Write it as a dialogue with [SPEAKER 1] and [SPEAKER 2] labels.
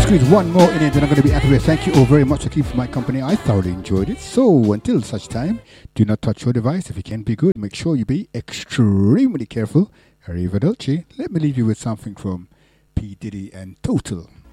[SPEAKER 1] squeeze one more in it, and I'm going to be out of here. Thank you all very much for keeping my company. I thoroughly enjoyed it. So until such time, do not touch your device. If you can be good, make sure you be extremely careful. Arrivederci. Let me leave you with something from P. Diddy and Total.